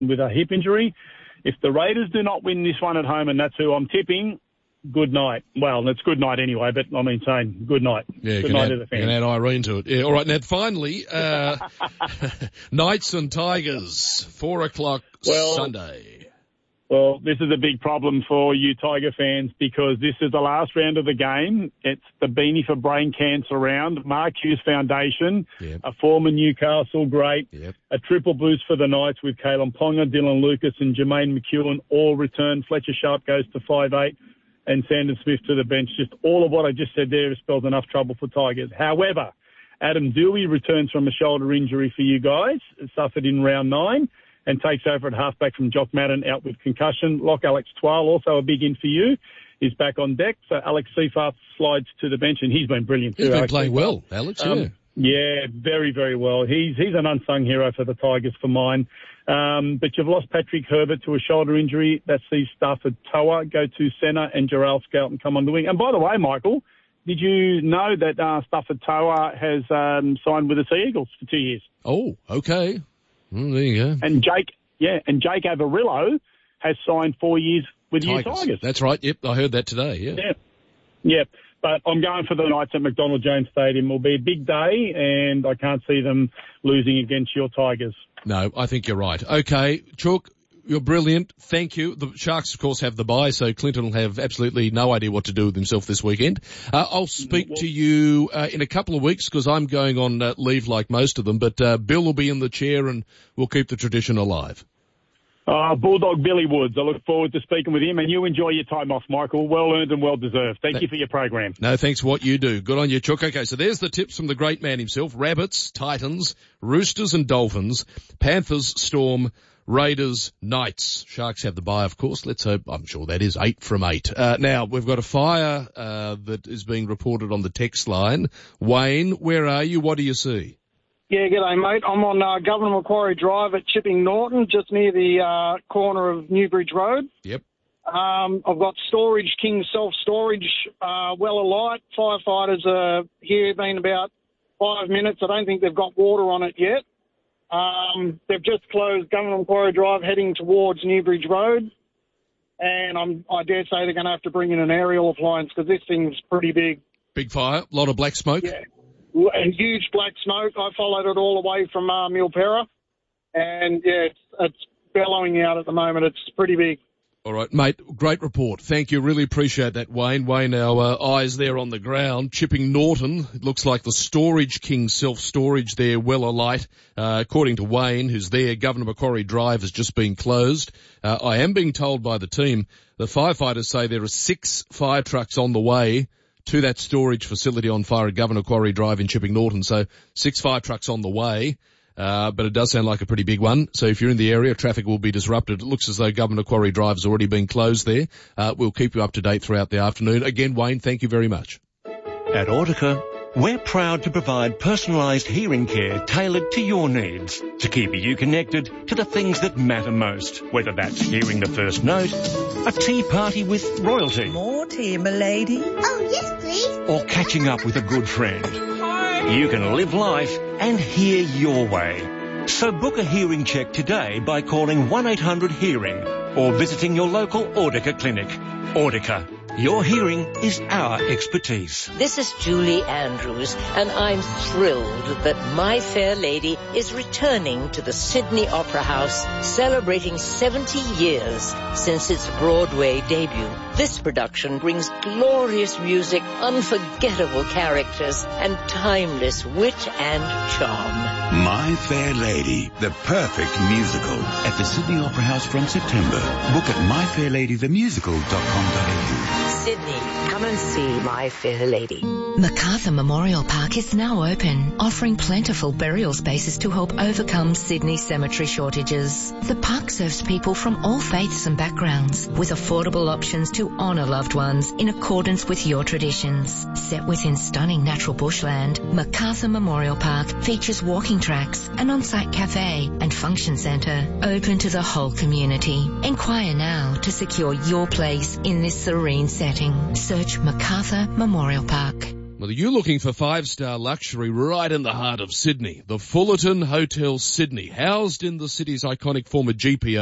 with a hip injury. If the Raiders do not win this one at home, and that's who I'm tipping, good night. Well, it's good night anyway, but I mean saying good night. Yeah, good night to the fans. You can add Irene to it. Yeah, all right, now finally, Knights and Tigers, 4:00 Sunday. Well, this is a big problem for you Tiger fans because this is the last round of the game. It's the Beanie for Brain Cancer round. Mark Hughes Foundation, a former Newcastle great, a triple boost for the Knights with Kalen Ponga, Dylan Lucas and Jermaine McEwen all return. Fletcher Sharp goes to 5'8", and Sandon Smith to the bench. Just all of what I just said there spells enough trouble for Tigers. However, Adam Dewey returns from a shoulder injury for you guys, suffered in round 9. And takes over at halfback from Jock Madden out with concussion. Lock Alex Twal, also a big in for you, is back on deck. So Alex Seyfarth slides to the bench, and he's been brilliant too. He's been Alex playing Seyfarth. well, Alex, Yeah, very, very well. He's an unsung hero for the Tigers for mine. But you've lost Patrick Herbert to a shoulder injury. That sees Stafford Toa go to centre and Jarrell Skelton come on the wing. And by the way, Michael, did you know that Stafford Toa has signed with the Sea Eagles for 2 years? Oh, okay. There you go. And Jake Avarillo has signed 4 years with you Tigers. That's right. Yep, I heard that today. Yeah. But I'm going for the Knights at McDonald Jones Stadium. It will be a big day, and I can't see them losing against your Tigers. No, I think you're right. Okay, Chook, you're brilliant. Thank you. The Sharks, of course, have the bye, so Clinton will have absolutely no idea what to do with himself this weekend. I'll speak to you in a couple of weeks because I'm going on leave like most of them, but Bill will be in the chair and we'll keep the tradition alive. Bulldog Billy Woods. I look forward to speaking with him, and you enjoy your time off, Michael. Well earned and well deserved. Thank you for your program. No, thanks for what you do. Good on you, Chook. Okay, so there's the tips from the great man himself. Rabbits, Titans, Roosters and Dolphins, Panthers, Storm, Raiders, Knights. Sharks have the bye, of course. Let's hope, I'm sure that is 8 from 8. Now, we've got a fire that is being reported on the text line. Wayne, where are you? What do you see? Yeah, g'day, mate. I'm on Governor Macquarie Drive at Chipping Norton, just near the corner of Newbridge Road. Yep. I've got King self-storage well alight. Firefighters are here, been about 5 minutes. I don't think they've got water on it yet. They've just closed Governor Macquarie Drive heading towards Newbridge Road. And I dare say they're going to have to bring in an aerial appliance because this thing's pretty big. Big fire, a lot of black smoke. Yeah. A huge black smoke. I followed it all the way from Milperra, and it's bellowing out at the moment. It's pretty big. All right, mate. Great report. Thank you. Really appreciate that, Wayne. Wayne, our eyes there on the ground. Chipping Norton. It looks like the Storage King self-storage there well alight. According to Wayne, who's there, Governor Macquarie Drive has just been closed. I am being told by the team, the firefighters say there are 6 fire trucks on the way to that storage facility on fire at Governor Macquarie Drive in Chipping Norton. So 6 fire trucks on the way, but it does sound like a pretty big one. So if you're in the area, traffic will be disrupted. It looks as though Governor Macquarie Drive has already been closed there. We'll keep you up to date throughout the afternoon. Again, Wayne, thank you very much. At Audica, we're proud to provide personalised hearing care tailored to your needs to keep you connected to the things that matter most, whether that's hearing the first note, a tea party with royalty. More tea, m'lady. Oh, yes, please. Or catching up with a good friend. Hi. You can live life and hear your way. So book a hearing check today by calling 1-800-HEARING or visiting your local Audica clinic. Audica. Your hearing is our expertise. This is Julie Andrews, and I'm thrilled that My Fair Lady is returning to the Sydney Opera House, celebrating 70 years since its Broadway debut. This production brings glorious music, unforgettable characters, and timeless wit and charm. My Fair Lady, the perfect musical. At the Sydney Opera House from September. Book at myfairladythemusical.com.au. Sydney, come and see My Fair Lady. MacArthur Memorial Park is now open, offering plentiful burial spaces to help overcome Sydney's cemetery shortages. The park serves people from all faiths and backgrounds, with affordable options to honour loved ones in accordance with your traditions. Set within stunning natural bushland, MacArthur Memorial Park features walking tracks, an on-site cafe and function centre open to the whole community. Inquire now to secure your place in this serene setting. Search MacArthur Memorial Park. Well, you're looking for 5-star luxury right in the heart of Sydney. The Fullerton Hotel Sydney, housed in the city's iconic former GPO